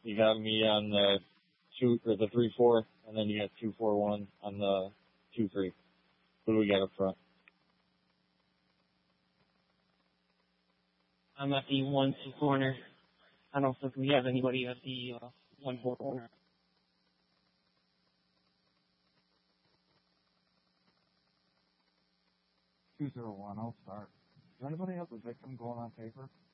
You got me on the 3-4, and then you got 2-4-1 on the 2-3. Who do we got up front? I'm at the 1-2 corner. I don't think we have anybody at the 1-4 corner. 2-0-1, I'll start. Does anybody have the victim going on paper?